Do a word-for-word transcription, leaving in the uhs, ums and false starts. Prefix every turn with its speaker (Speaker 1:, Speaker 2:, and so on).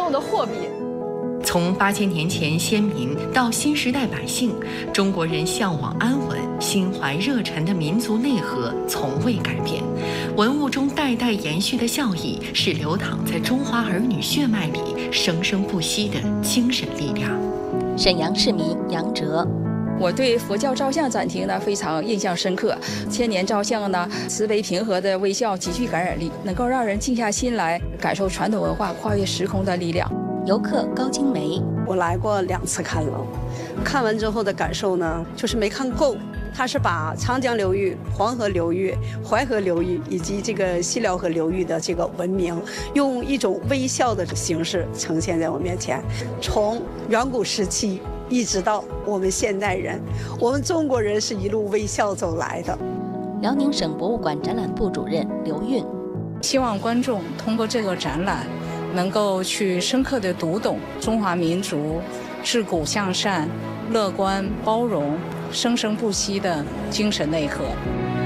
Speaker 1: 用的货币。
Speaker 2: 从八千年前先民到新时代百姓，中国人向往安稳、心怀热忱的民族内核从未改变。文物中代代延续的孝义，是流淌在中华儿女血脉里生生不息的精神力量。
Speaker 3: 沈阳市民杨哲。
Speaker 4: 我对佛教照相展厅呢非常印象深刻，千年照相呢，慈悲平和的微笑极具感染力，能够让人静下心来感受传统文化跨越时空的力量。
Speaker 3: 游客高金梅，
Speaker 5: 我来过两次看楼，看完之后的感受呢，就是没看够。它是把长江流域、黄河流域、淮河流域以及这个西辽河流域的这个文明，用一种微笑的形式呈现在我面前。从远古时期一直到我们现代人，我们中国人是一路微笑走来的。
Speaker 3: 辽宁省博物馆展览部主任刘运，
Speaker 6: 希望观众通过这个展览，能够去深刻地读懂中华民族自古向善、乐观包容、生生不息的精神内核。